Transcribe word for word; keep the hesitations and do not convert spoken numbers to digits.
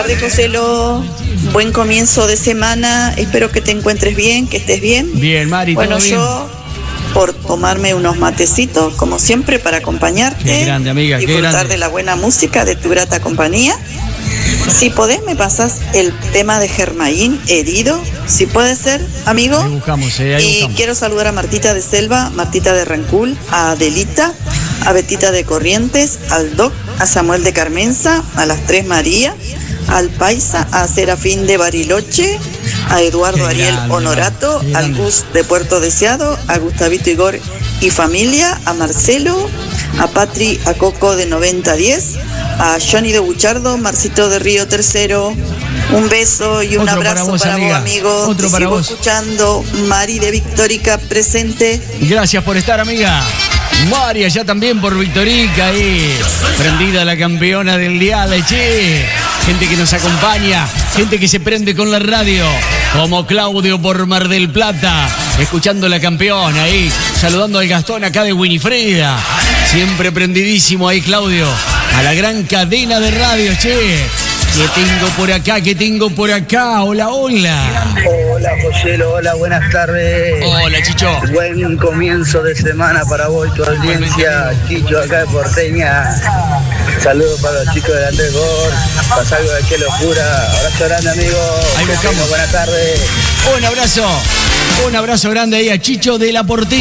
tardes, Joselo. Buen comienzo de semana. Espero que te encuentres bien, que estés bien. Bien, Mari, Bueno, ¿todo bien? yo, por tomarme unos matecitos, como siempre, para acompañarte. Qué grande, amiga, qué disfrutar grande. de la buena música, de tu grata compañía. Si podés, me pasas el tema de Germain, Herido. Si puede ser, amigo. Ahí buscamos, eh, ahí Y buscamos. quiero saludar a Martita de Selva, Martita de Rancul, a Adelita, a Betita de Corrientes, al Doc, a Samuel de Carmenza, a las Tres María, al Paisa, a Serafín de Bariloche, a Eduardo Qué Ariel grande, Honorato, qué al grande. Gus de Puerto Deseado, a Gustavito Igor y familia, a Marcelo, a Patri, a Coco de noventa diez, a Johnny de Buchardo, Marcito de Río Tercero. Un beso y un Otro para abrazo vos, para vos, amiga. amigo. Otro Te para sigo vos. escuchando. Mari de Victorica presente. Gracias por estar, amiga. María, ya también por Victorica ahí. Prendida la campeona del dial, che. Gente que nos acompaña, gente que se prende con la radio. Como Claudio por Mar del Plata, escuchando la campeona ahí. Saludando al Gastón acá de Winifreda. Siempre prendidísimo ahí, Claudio. A la gran cadena de radio, che. ¿Qué tengo por acá? ¿Qué tengo por acá? Hola, hola. Hola, Joselo, hola, buenas tardes. Hola, Chicho. Buen comienzo de semana para vos y tu audiencia. Chicho, acá de Porteña. Saludos para los chicos de Andrés Gor. Pasa algo de qué locura. Abrazo grande, amigo. Ahí buscamos. Buenas tardes. Un abrazo. Un abrazo grande ahí a Chicho de la Porteña.